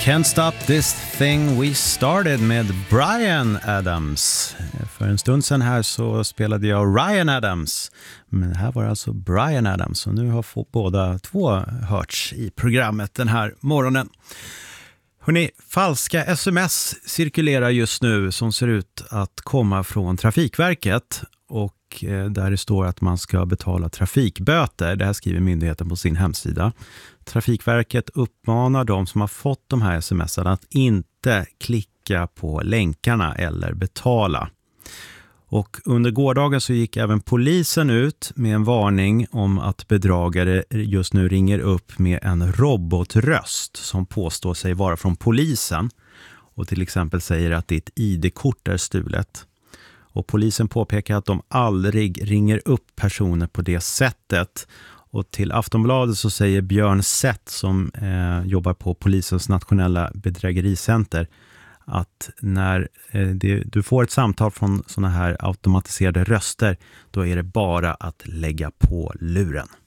Can't Stop This Thing We Started med Bryan Adams. För en stund sedan här så spelade jag Ryan Adams. Men här var det alltså Bryan Adams. Och nu har båda två hörts i programmet den här morgonen. Hörrni, falska sms cirkulerar just nu som ser ut att komma från Trafikverket. Och där det står att man ska betala trafikböter. Det här skriver myndigheten på sin hemsida. Trafikverket uppmanar de som har fått de här sms'arna att inte klicka på länkarna eller betala. Och under gårdagen så gick även polisen ut med en varning om att bedragare just nu ringer upp med en robotröst som påstår sig vara från polisen och till exempel säger att ditt ID-kort är stulet. Och polisen påpekar att de aldrig ringer upp personer på det sättet. Och till Aftonbladet så säger Björn Sett som jobbar på polisens nationella bedrägericenter att när du får ett samtal från såna här automatiserade röster, då är det bara att lägga på luren.